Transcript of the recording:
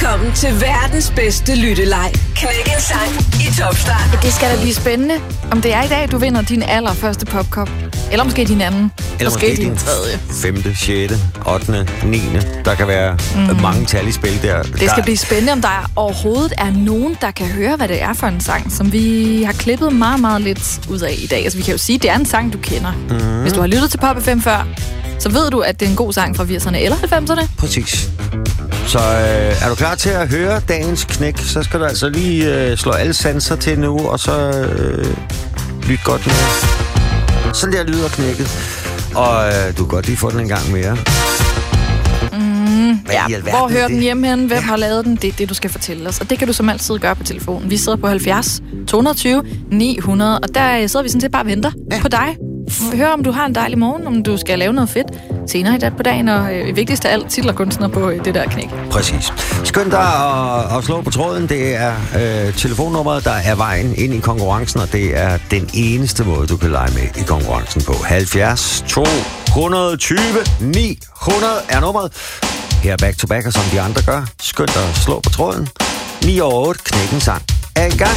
Velkommen til verdens bedste lytteleg. Knæk en sang i Top Start. Det skal da blive spændende, om det er i dag, du vinder din allerførste popkop. Eller måske din anden. Eller måske din tredje. 5., 6., 8., 9. Der kan være mange tal i spil der. Det skal blive spændende, om der overhovedet er nogen, der kan høre, hvad det er for en sang, som vi har klippet meget, meget lidt ud af i dag. Altså, vi kan jo sige, at det er en sang, du kender. Hvis du har lyttet til Pop FM før, så ved du, at det er en god sang fra 80'erne eller 90'erne. Præcis. Så er du klar til at høre dagens knæk, så skal du altså lige slå alle sanser til nu, og så lyt godt med. Sådan der lyder knækket. Og du kan godt lige få den en gang mere. Hvor hører den hjemme hen? Hvem har lavet den? Det er det, du skal fortælle os. Og det kan du som altid gøre på telefonen. Vi sidder på 70 220 900, og der sidder vi sådan set bare og venter på dig. Hør, om du har en dejlig morgen, om du skal lave noget fedt senere i dag på dagen, og vigtigst af alt, titler kunstner på det der knæk. Præcis. Skynd dig at slå på tråden. Det er telefonnummeret, der er vejen ind i konkurrencen, og det er den eneste måde, du kan lege med i konkurrencen på. 70 220 900 er nummeret. Her back to back, og som de andre gør. Skynd dig at slå på tråden. 9 over 8, knækken sang er i gang.